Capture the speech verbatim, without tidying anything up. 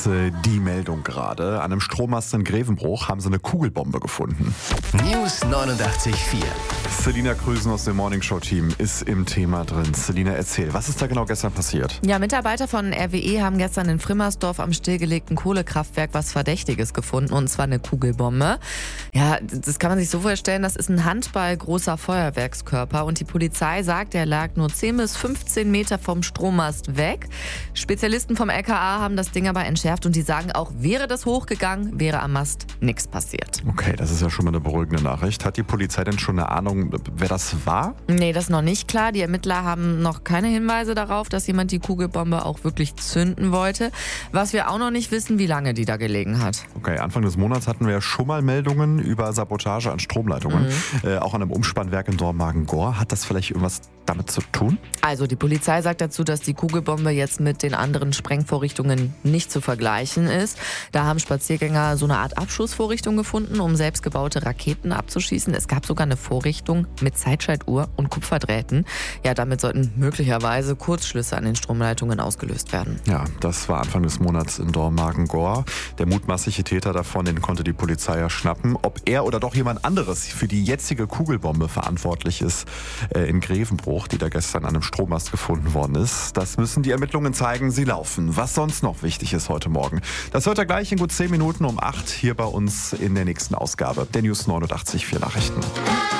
äh, die Meldung gerade. An einem Strommast in Grevenbruch haben sie eine Kugelbombe gefunden. News neunundachtzig Komma vier. Selina Krüsen aus dem Morningshow-Team ist im Thema drin. Selina, erzähl, was ist da genau gestern passiert? Ja, Mitarbeiter von R W E haben gestern in Frimmersdorf am stillgelegten Kohlekraftwerk was Verdächtiges gefunden, und zwar eine Kugelbombe. Ja, das kann man sich so vorstellen, das ist ein handballgroßer Feuerwerkskörper, und die Polizei sagt, er lag nur zehn bis fünfzehn Meter vom Strommast weg. Spezialisten vom L K A haben das Ding aber entschärft, und die sagen auch, wäre das hochgegangen, wäre am Mast nichts passiert. Okay, das ist ja schon mal eine beruhigende Nachricht. Hat die Polizei denn schon eine Ahnung, wer das war? Nee, das ist noch nicht klar. Die Ermittler haben noch keine Hinweise darauf, dass jemand die Kugelbombe auch wirklich zünden wollte. Was wir auch noch nicht wissen, wie lange die da gelegen hat. Okay, Anfang des Monats hatten wir ja schon mal Meldungen über Sabotage an Stromleitungen. Mhm. Äh, auch an einem Umspannwerk in Dormagen-Gohr. Hat das vielleicht irgendwas damit zu tun? Also die Polizei sagt dazu, dass die Kugelbombe jetzt mit den anderen Sprengvorrichtungen nicht zu vergleichen ist. Da haben Spaziergänger so eine Art Abschussvorrichtung gefunden, um selbstgebaute Raketen abzuschießen. Es gab sogar eine Vorrichtung mit Zeitschaltuhr und Kupferdrähten. Ja, damit sollten möglicherweise Kurzschlüsse an den Stromleitungen ausgelöst werden. Ja, das war Anfang des Monats in Dormagen-Gohr. Der mutmaßliche Täter davon, den konnte die Polizei ja schnappen. Ob er oder doch jemand anderes für die jetzige Kugelbombe verantwortlich ist äh, in Grevenbruch, die da gestern an einem Strommast gefunden worden ist, das müssen die Ermittlungen zeigen. Sie laufen. Was sonst noch wichtig ist heute Morgen, das hört ihr gleich in gut zehn Minuten um acht hier bei uns in der nächsten Ausgabe der News neunundachtzig Komma vier Nachrichten.